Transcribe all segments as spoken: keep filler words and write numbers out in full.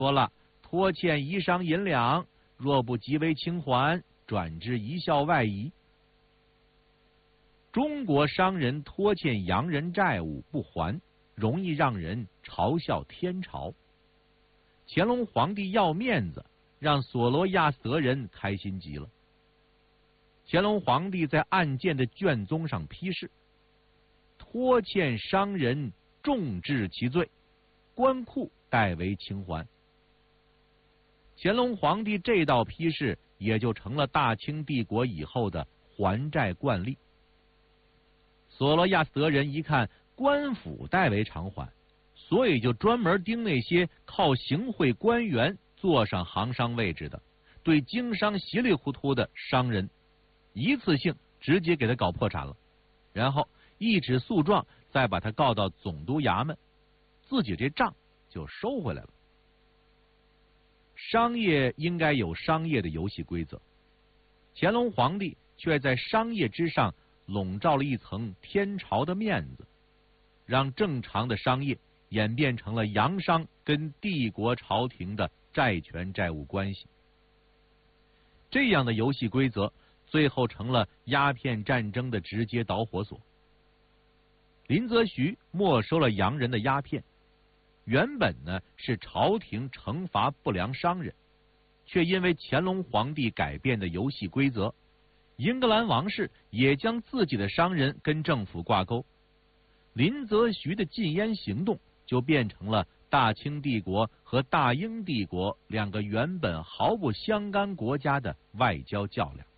说了，拖欠夷商银两，若不即为清还，转至夷校外夷。中国商人拖欠洋人债务不还，容易让人嘲笑天朝。乾隆皇帝要面子，让索罗亚斯德人开心极了。乾隆皇帝在案件的卷宗上批示：拖欠商人，重治其罪，官库代为清还。乾隆皇帝这道批示也就成了大清帝国以后的还债惯例。索罗亚斯德人一看官府代为偿还，所以就专门盯那些靠行贿官员坐上行商位置的，对经商稀里糊涂的商人，一次性直接给他搞破产了，然后一纸诉状再把他告到总督衙门，自己这账就收回来了。商业应该有商业的游戏规则，乾隆皇帝却在商业之上笼罩了一层天朝的面子，让正常的商业演变成了洋商跟帝国朝廷的债权债务关系。这样的游戏规则最后成了鸦片战争的直接导火索。林则徐没收了洋人的鸦片，原本呢是朝廷惩罚不良商人，却因为乾隆皇帝改变的游戏规则，英格兰王室也将自己的商人跟政府挂钩，林则徐的禁烟行动就变成了大清帝国和大英帝国两个原本毫不相干国家的外交较量。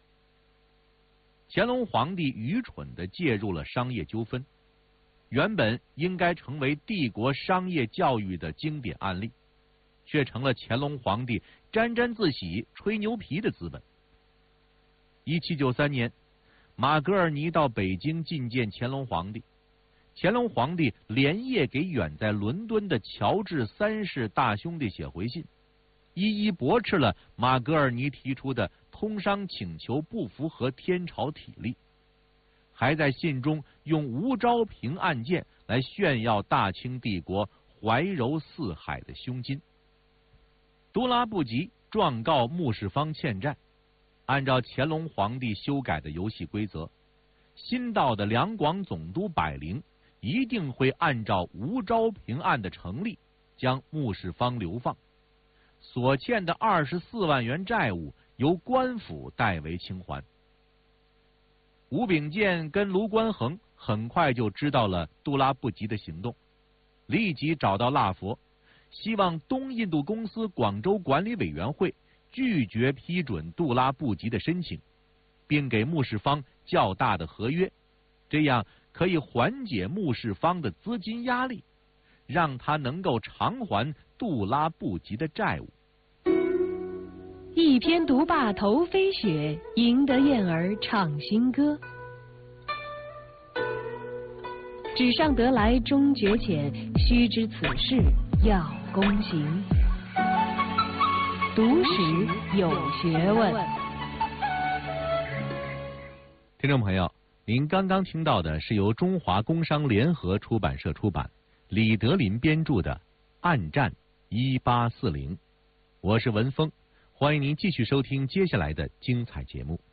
乾隆皇帝愚蠢地介入了商业纠纷，原本应该成为帝国商业教育的经典案例，却成了乾隆皇帝沾沾自喜、吹牛皮的资本。一七九三年，马格尔尼到北京觐见乾隆皇帝，乾隆皇帝连夜给远在伦敦的乔治三世大兄弟写回信，一一驳斥了马格尔尼提出的通商请求不符合天朝体例，还在信中用吴昭平案件来炫耀大清帝国怀柔四海的胸襟。杜拉布吉状告穆世芳欠债，按照乾隆皇帝修改的游戏规则，新到的两广总督百灵一定会按照吴昭平案的成立，将穆世芳流放，所欠的二十四万元债务由官府代为清还。吴秉健跟卢观衡很快就知道了杜拉布吉的行动，立即找到腊佛，希望东印度公司广州管理委员会拒绝批准杜拉布吉的申请，并给穆世芳较大的合约，这样可以缓解穆世芳的资金压力，让他能够偿还杜拉布吉的债务。 一篇读罢头飞雪，赢得燕儿唱新歌。纸上得来终觉浅，须知此事要躬行。读史有学问。 听众朋友，您刚刚听到的是由中华工商联合出版社出版，李德林编著的《暗战一八四零》，我是文峰，欢迎您继续收听接下来的精彩节目。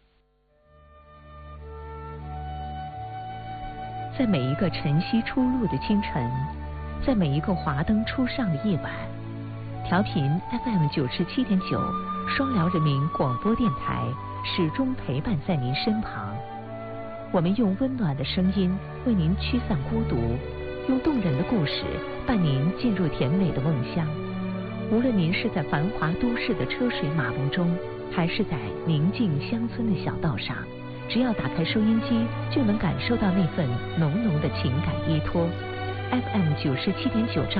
在每一个晨曦初露的清晨，在每一个华灯初上的夜晚，调频 F M 九十七点九，双辽人民广播电台始终陪伴在您身旁。我们用温暖的声音为您驱散孤独，用动人的故事伴您进入甜美的梦乡。无论您是在繁华都市的车水马龙中，还是在宁静乡村的小道上，只要打开收音机，就能感受到那份浓浓的情感依托。F M 九十七点九。